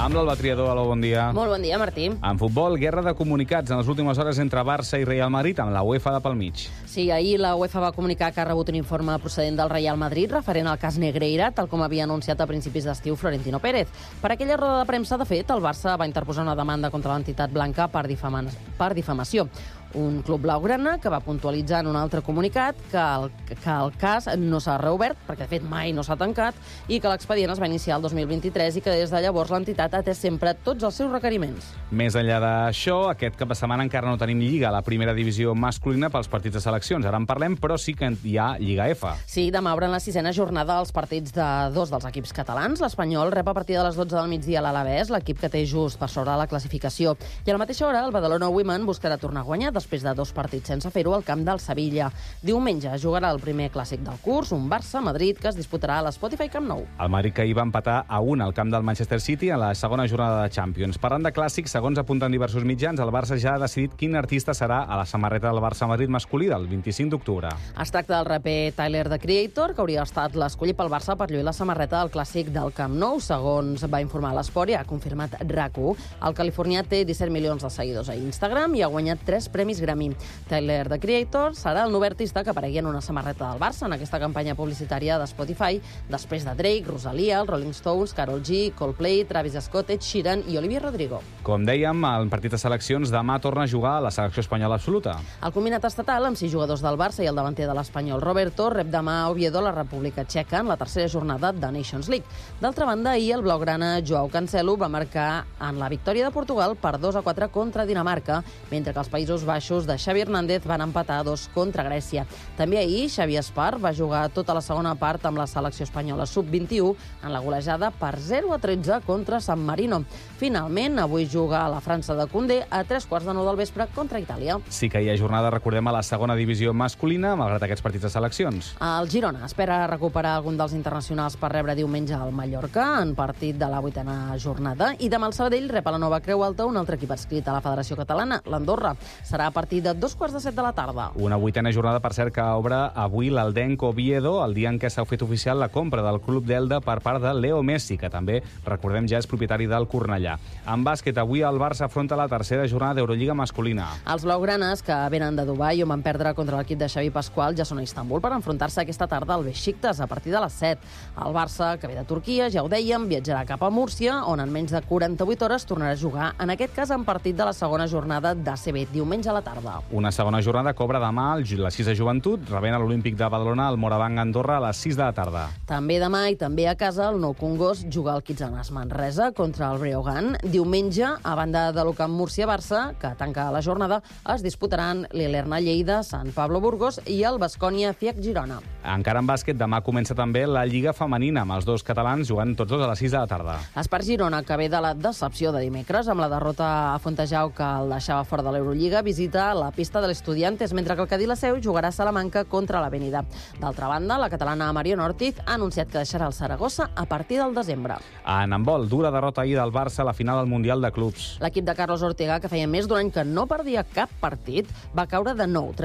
Amb l'Alba Triadó, aló, bon dia. Molt bon dia, Martí. En futbol, guerra de comunicats en les últimes hores entre Barça i Real Madrid, amb la UEFA de pel mig. Sí, ahir la UEFA va comunicar que ha rebut un informe procedent del Real Madrid referent al cas Negreira, tal com havia anunciat a principis d'estiu Florentino Pérez. Per aquella roda de premsa, de fet, el Barça va interposar una demanda contra l'entitat blanca per difamació. Un club blaugrana que va puntualitzar en un altre comunicat que el cas no s'ha reobert, perquè de fet mai no s'ha tancat, i que l'expedient es va iniciar el 2023 i que des de llavors l'entitat ha atès sempre tots els seus requeriments. Més enllà d'això, aquest cap de setmana encara no tenim lliga a la primera divisió masculina pels partits de seleccions. Ara en parlem, però sí que hi ha Lliga F. Sí, demà obren la 6a jornada els partits de dos dels equips catalans. L'Espanyol rep a partir de les 12 del migdia l'Alavés, l'equip que té just per sobre la classificació. I a la mateixa hora, el Badalona Women buscarà tornar a guanyar després de 2 partits sense fer-ho al camp del Sevilla. Diumenge jugarà el primer clàssic del curs, un Barça-Madrid, que es disputarà a l'Spotify Camp Nou. El Madrid que ahir va empatar a 1 al camp del Manchester City en la segona jornada de Champions. Parlant de clàssics, segons apunten diversos mitjans, el Barça ja ha decidit quin artista serà a la samarreta del Barça-Madrid masculí del 25 d'octubre. Es tracta del raper Tyler, The Creator, que hauria estat l'escollit pel Barça per lluir la samarreta del clàssic del Camp Nou, segons va informar l'Esport i ha confirmat RAC1. El californià té 17 milions de seguidors a Instagram i ha guanyat 3 premis Grammy. Tyler, The Creator, serà el nou artista que aparegui en una samarreta del Barça en aquesta campanya publicitària de Spotify, després de Drake, Rosalia, els Rolling Stones, Karol G, Coldplay, Travis Scott, Ed Sheeran i Olivia Rodrigo. Com dèiem, el partit de seleccions demà torna a jugar a la selecció espanyola absoluta. El combinat estatal, amb 6 jugadors del Barça i el davanter de l'Espanyol Roberto, rep demà a Oviedo, la República Txeca, en la tercera jornada de Nations League. D'altra banda, ahir el blaugrana Joao Cancelo va marcar en la victòria de Portugal per 2-4 contra Dinamarca, mentre que els Països Baixos de Xavi Hernández van empatar a 2 contra Grècia. També ahir Xavi Espart va jugar tota la segona part amb la selecció espanyola sub-21 en la golejada per 0-13 contra San Marino. Finalment, avui juga a la França de Koundé a 3:15 del vespre contra Itàlia. Sí que hi ha jornada, recordem, a la segona divisió masculina, malgrat aquests partits de seleccions. El Girona espera recuperar algun dels internacionals per rebre diumenge al Mallorca en partit de la 8a jornada, i demà el Sabadell rep a la Nova Creu Alta un altre equip adscrit a la Federació Catalana, l'Andorra. Serà a partir de 2:15 de la tarda. Una 8a jornada, per cert, que obre avui l'Aldenc Oviedo, el dia en què s'ha fet oficial la compra del club d'Elda per part de Leo Messi, que també, recordem, ja és propietari del Cornellà. En bàsquet, avui el Barça afronta la tercera jornada d'Eurolliga masculina. Els blaugranes, que venen de Dubai on van perdre contra l'equip de Xavi Pasqual, ja són a Istanbul per enfrontar-se aquesta tarda al Beşiktaş a partir de les 7. El Barça, que ve de Turquia, ja ho dèiem, viatjarà cap a Múrcia, on en menys de 48 hores tornarà a jugar, en aquest cas en partit de la segona jornada d'ACB, diumenge a la tarda. Una segona jornada cobra demà la 6a Joventut, rebent a l'Olímpic de Badalona el Morabanc Andorra a les 6 de la tarda. També demà i també a casa el Nou Congost juga al Kitsanas Manresa contra el Breogán. Diumenge, a banda de l'Ocamp Múrcia-Barça, que tanca la jornada, es disputaran l'Elerna Lleida, Sant Pablo Burgos i el Baskonia Fiec Girona. Encara en bàsquet, demà comença també la Lliga Femenina, amb els dos catalans jugant tots dos a les 6 de la tarda. Espart Girona, que ve de la decepció de dimecres amb la derrota a Fontejau que el deixava fora de l'Eurolliga, visita la pista de l'Estudiantes, mentre que el Cadí la Seu jugarà a Salamanca contra l'Avenida. D'altra banda, la catalana Marion Ortiz ha anunciat que deixarà el Saragossa a partir del desembre. En handbol, dura derrota ahir del Barça a la final del Mundial de Clubs. L'equip de Carlos Ortega, que feia més d'un any que no perdia cap partit, va caure de nou,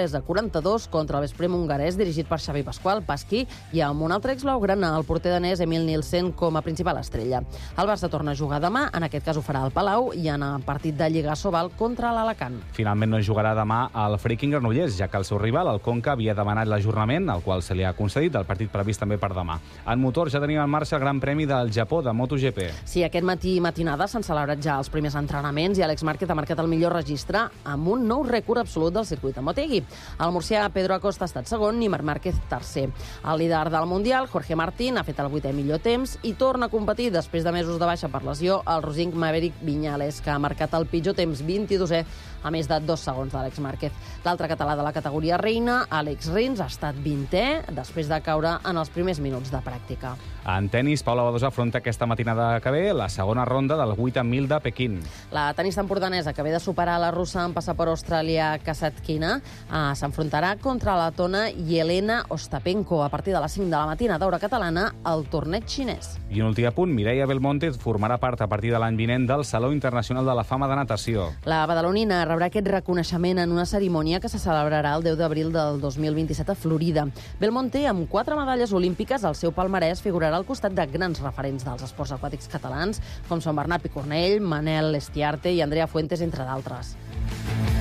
33-42 contra el Veszprém hongarès dirigit per Xavi Pasqual Pasquí i amb un altre ex-blaugrana, el porter danès Emil Nielsen, com a principal estrella. El Barça torna a jugar demà, en aquest cas ho farà al Palau, i en el partit de Lliga Sobal contra l'Alacant. Finalment no jugarà demà al Freaking Granollers, ja que el seu rival, el Conca, havia demanat l'ajornament, el qual se li ha concedit, el partit previst també per demà. En motor ja tenim en marxa el Gran Premi del Japó de MotoGP. Sí, aquest matí i matinada s'han celebrat ja els primers entrenaments i Àlex Márquez ha marcat el millor registre amb un nou rècord absolut del circuit de Motegi. El murcià Pedro Acosta ha estat segon i Marc Márquez tercer. El líder del Mundial, Jorge Martín, ha fet el 8è millor temps i torna a competir després de mesos de baixa per lesió el rosinc Maverick Viñales, que ha marcat el pitjor temps, 22è, a més de 2 segons d'Àlex Márquez. L'altre català de la categoria reina, Àlex Rins, ha estat 20è després de caure en els primers minuts de pràctica. En tennis, Paula Badosa afronta aquesta matinada que ve la segona ronda del 8.000 de Pequín. La tenista empordanesa, que ve de superar la russa en passar per Austràlia Kasatkina, s'enfrontarà contra la letona Yelena Ostapenko a partir de les 5 de la matinada, hora catalana, al torneig xinès. I un últim apunt, Mireia Belmonte formarà part a partir de l'any vinent del Saló Internacional de la Fama de Natació. La badalonina rebrà aquest reconeixement en una cerimònia que se celebrarà el 10 d'abril del 2027 a Florida. Belmonte, amb 4 medalles olímpiques, al seu palmarès figurarà al costat de grans referents dels esports aquàtics catalans, com són Bernat Picornell, Manel Estiarte i Andrea Fuentes, entre d'altres.